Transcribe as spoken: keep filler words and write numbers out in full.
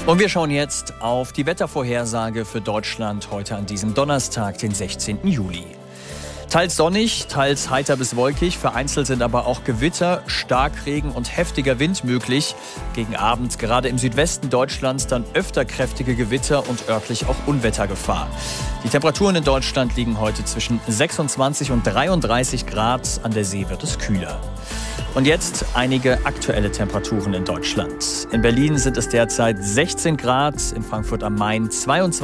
Und wir schauen jetzt auf die Wettervorhersage für Deutschland heute an diesem Donnerstag, den sechzehnten Juli. Teils sonnig, teils heiter bis wolkig, vereinzelt sind aber auch Gewitter, Starkregen und heftiger Wind möglich. Gegen Abend gerade im Südwesten Deutschlands dann öfter kräftige Gewitter und örtlich auch Unwettergefahr. Die Temperaturen in Deutschland liegen heute zwischen sechsundzwanzig und dreiunddreißig Grad, an der See wird es kühler. Und jetzt einige aktuelle Temperaturen in Deutschland. In Berlin sind es derzeit sechzehn Grad, in Frankfurt am Main zweiundzwanzig